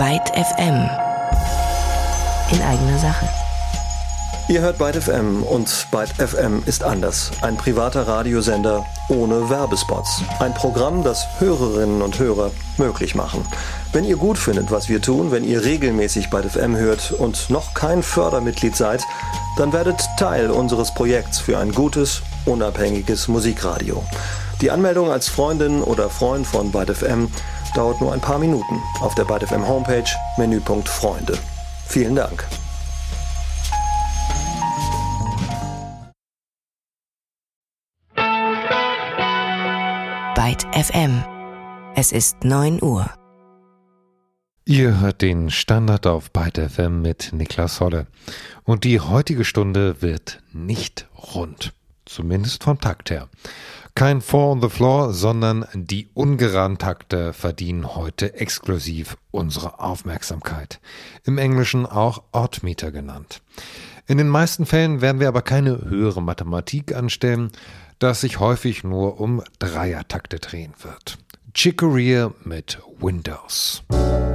Byte FM. In eigener Sache. Ihr hört Byte FM und Byte FM ist anders. Ein privater Radiosender ohne Werbespots. Ein Programm, das Hörerinnen und Hörer möglich machen. Wenn ihr gut findet, was wir tun, wenn ihr regelmäßig Byte FM hört und noch kein Fördermitglied seid, dann werdet Teil unseres Projekts für ein gutes, unabhängiges Musikradio. Die Anmeldung als Freundin oder Freund von Byte FM dauert nur ein paar Minuten auf der Byte FM Homepage, Menüpunkt Freunde. Vielen Dank. Byte FM. Es ist 9 Uhr. Ihr hört den Standard auf Byte FM mit Niklas Holle. Und die heutige Stunde wird nicht rund. Zumindest vom Takt her. Kein Four on the Floor, sondern die ungeraden Takte verdienen heute exklusiv unsere Aufmerksamkeit. Im Englischen auch Oddmeter genannt. In den meisten Fällen werden wir aber keine höhere Mathematik anstellen, da es sich häufig nur um Dreiertakte drehen wird. Chick Corea mit Windows.